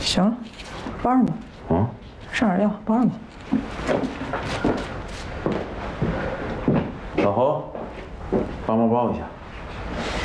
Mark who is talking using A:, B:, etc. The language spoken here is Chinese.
A: 行了，帮上吧。
B: 嗯，
A: 上点药，帮上吧。
B: 老侯，帮忙包一下。